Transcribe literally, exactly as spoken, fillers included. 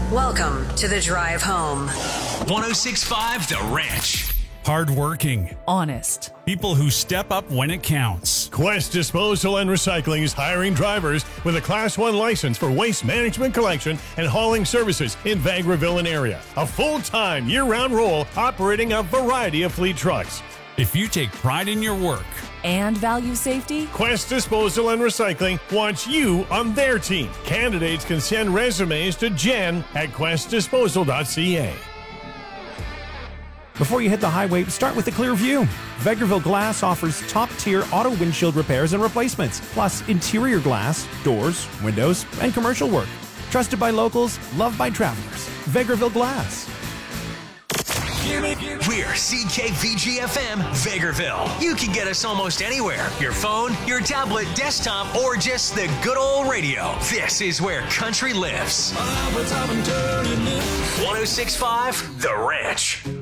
Welcome to The Drive Home. one oh six point five The Ranch. Hardworking. Honest. People who step up when it counts. Quest Disposal and Recycling is hiring drivers with a Class one license for waste management collection and hauling services in Vegreville and area. A full-time, year-round role operating a variety of fleet trucks. If you take pride in your work and value safety, Quest Disposal and Recycling wants you on their team. Candidates can send resumes to Jen at quest disposal dot c a. Before you hit the highway, start with a clear view. Vegreville Glass offers top-tier auto windshield repairs and replacements, plus interior glass, doors, windows, and commercial work. Trusted by locals, loved by travelers. Vegreville Glass. We're C K V G F M Vegreville. You can get us almost anywhere. Your phone, your tablet, desktop, or just the good old radio. This is where country lives. one oh six point five The Ranch.